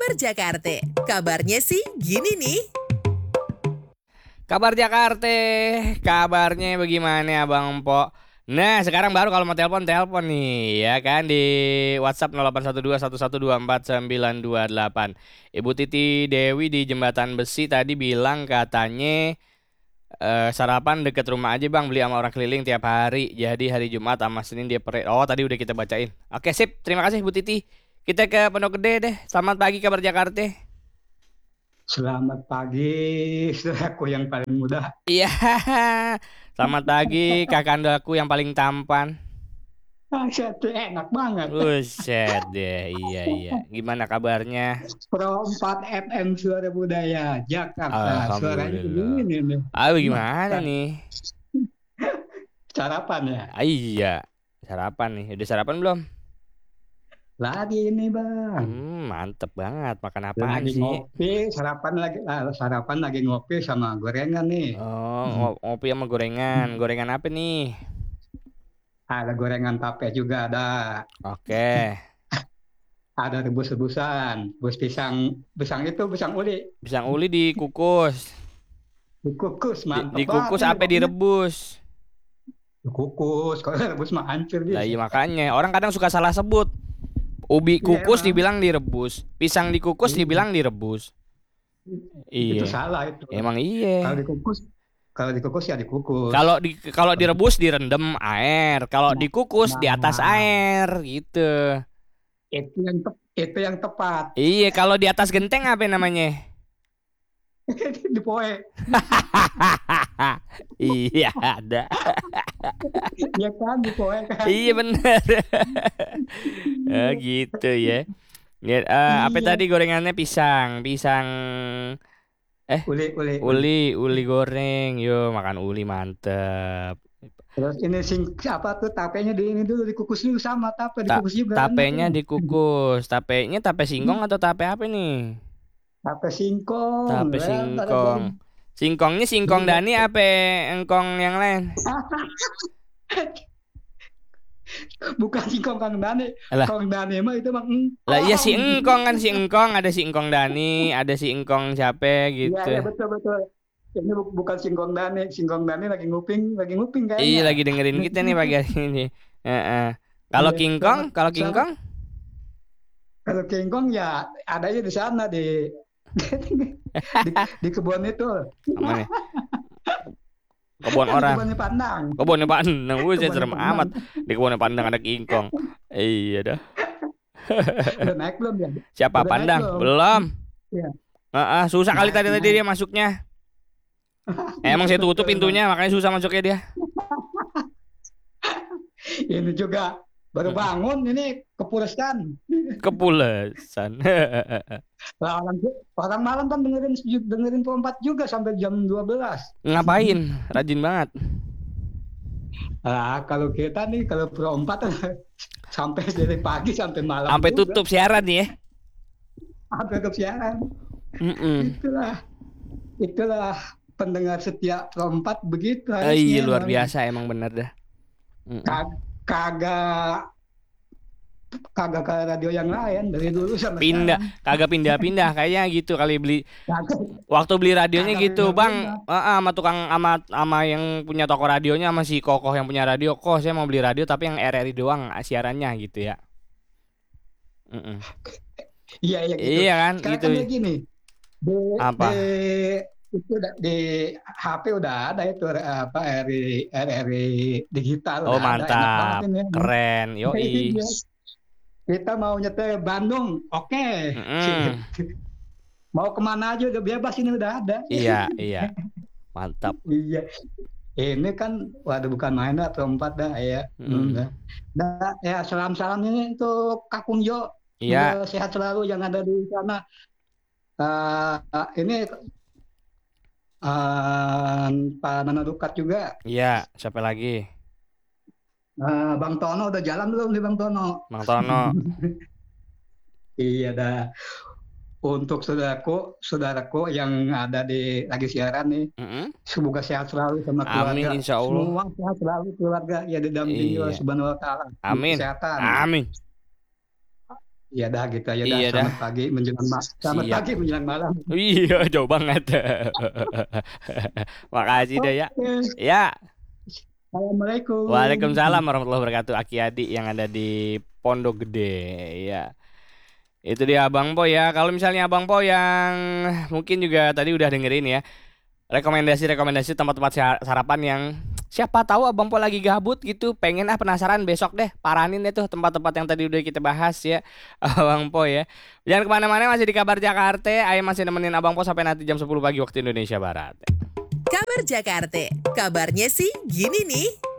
Kabar Jakarta. Kabarnya sih gini nih. Kabar Jakarta, kabarnya bagaimana Abang Empok? Nah, sekarang baru kalau mau telepon nih, ya kan di WhatsApp 081211249928. Ibu Titi Dewi di Jembatan Besi tadi bilang katanya sarapan deket rumah aja Bang, beli sama orang keliling tiap hari. Jadi hari Jumat sama Senin dia parade. Oh, tadi udah kita bacain. Oke, sip. Terima kasih Bu Titi. Kita ke Pondok Gede deh. Selamat pagi kabar Jakarta. Selamat pagi, saudaraku yang paling muda. Iya. Selamat pagi kakandaku yang paling tampan. Itu enak banget. Buset deh. Iya. Gimana kabarnya? Pro 4 FM Suara Budaya Jakarta. Suaranya Alhamdulillah. begini nih. Gimana nih? Sarapan ya? Iya. Sarapan nih. Udah sarapan belum? Lagi ini Bang. Mantep banget. Makan apaan Lagi sih? ngopi, sarapan lagi ngopi sama gorengan nih. Oh, ngopi sama gorengan. Gorengan apa nih? Ada gorengan tape juga ada. Oke. Ada rebus-rebusan, rebus pisang itu pisang uli. Pisang uli dikukus. Dikukus, mantap Dikukus banget. apa direbus? Dikukus, kalau rebus mah hancur dia. Lah iya makanya orang kadang suka salah sebut. Ubi kukus dibilang direbus, pisang dikukus dibilang direbus. Iya. Itu salah itu. Emang iya. Kalau dikukus ya dikukus. Kalau direbus direndam air, kalau dikukus di atas air gitu. Itu yang tepat. Iya, kalau di atas genteng apa namanya? Dipoe. Iya ada. Iya kan dipoe kan. Iya benar. Gitu ya. Apa tadi gorengannya pisang uli goreng. Yo makan uli mantep. Terus ini apa tuh tapenya ini dulu dikukus dulu sama tape dikukus juga. Tapenya dikukus. Tapenya tape singkong atau tape apa nih? Tape singkong. Tape singkong. Singkongnya singkong Dani apa engkong yang lain? Bukan singkong Kang Dani. Kang Dani mah itu mah Lah iya si engkong kan si engkong, ada si engkong Dani, ada si engkong siapa gitu. Iya betul. Ini bukan singkong Dani. Singkong Dani lagi nguping kayaknya. Iya lagi dengerin kita nih pagi hari ini. Kalau kingkong? Kalau kingkong ya adanya di sana di kebun itu. Mana? Kebun orang. Kebunnya pandang. Saya serem amat. Di kebunnya pandang ada kingkong. Iya dah. Udah naik belum ya? Siapa pandang? Belum. Iya. Susah kali tadi dia masuknya. Emang saya tutup pintunya makanya susah masuknya dia. Ini juga baru bangun ini kepulesan. Orang malam kan dengerin Pro 4 juga sampai jam 12. Ngapain? Rajin banget. Kalau kita nih kalau Pro 4 sampai dari pagi sampai malam. Sampai juga. Tutup siaran nih ya. Sampai tutup siaran. Itulah pendengar setia Pro 4 begitu. Iya luar biasa emang bener dah. Kagak ke radio yang lain dari dulu sampai kagak pindah kayaknya gitu kali waktu beli radionya gitu Bang sama tukang sama yang punya toko radionya sama si Kokoh yang punya radio saya mau beli radio tapi yang RRI doang siarannya gitu ya. Iya gitu. Iya kan gitu. Kan gini. Itu di HP udah ada itu RRI digital. Oh mantap, keren, yoi. Kita mau nyetel Bandung, oke. Mau kemana aja udah bebas ini udah ada. Iya, mantap. Iya, ini kan, waduh bukan main lah Pro 4 dah ya. Nah, ya salam ini untuk Kakung Jo. Iya. Sehat selalu yang ada di sana. Ini Pak Nana Dukat juga. Iya, siapa lagi? Bang Tono udah jalan belum nih Bang Tono? Bang Tono. Iya dah. Untuk saudaraku yang ada lagi siaran nih, semoga sehat selalu sama keluarga. Amin insya Allah. Semua sehat selalu keluarga ya didampingi Allah Subhanahu Wa Taala. Amin. Kesehatan. Amin. Iya dah gitu aja dah. Iya dah. Selamat pagi menjelang selamat Siap. pagi menjelang malam. Iya, jauh banget. Makasih deh ya. Oke. Ya. Assalamualaikum. Waalaikumsalam warahmatullahi wabarakatuh. Aki Adi yang ada di Pondok Gede. Ya. Itu dia Abang Po ya. Kalau misalnya Abang Po yang mungkin juga tadi udah dengerin ya, rekomendasi-rekomendasi tempat-tempat sarapan yang siapa tahu Abang Po lagi gabut gitu, pengen penasaran, besok deh paranin deh tuh tempat-tempat yang tadi udah kita bahas ya. Abang Po ya. Jangan kemana-mana, masih di Kabar Jakarta. Ayah masih nemenin Abang Po sampai nanti jam 10 pagi waktu Indonesia Barat. Kabar Jakarta. Kabarnya sih gini nih.